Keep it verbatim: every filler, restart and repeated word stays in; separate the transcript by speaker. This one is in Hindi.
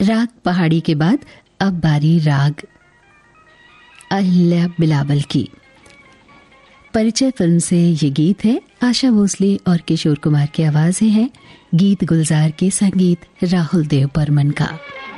Speaker 1: राग पहाड़ी के बाद अब बारी राग अहिल्या बिलावल की। परिचय फिल्म से ये गीत है। आशा भोसले और किशोर कुमार की आवाजें हैं। गीत गुलजार के संगीत राहुल देव बर्मन का।